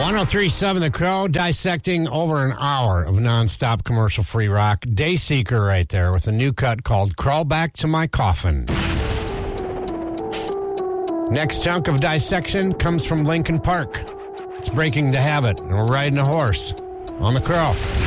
1037 The Crow, dissecting over an hour of nonstop commercial-free rock. Dayseeker right there with a new cut called Crawl Back to My Coffin. Next chunk of dissection comes from Linkin Park. It's Breaking the Habit, and we're riding a horse on The Crow.